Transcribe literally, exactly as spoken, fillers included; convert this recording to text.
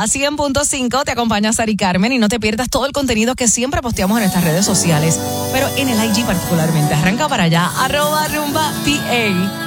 Rumba cien punto cinco, te acompaña Sari Carmen y no te pierdas todo el contenido que siempre posteamos en nuestras redes sociales, pero en el I G particularmente. Arranca para allá, arroba Rumba P A.